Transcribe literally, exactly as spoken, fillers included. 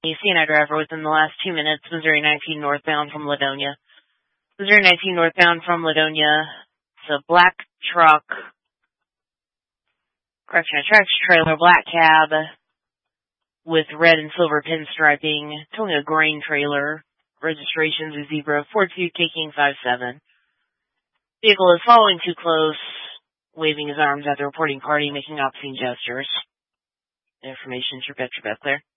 A C N I driver within the last two minutes, Missouri nineteen northbound from Ladonia. Missouri nineteen northbound from Ladonia. It's a black truck, correction, a tractor trailer, black cab with red and silver pinstriping, towing a grain trailer. Registration's a zebra, four two K King five seven. Vehicle is following too close, waving his arms at the reporting party, making obscene gestures. Information, Trebek, Trebek, clear.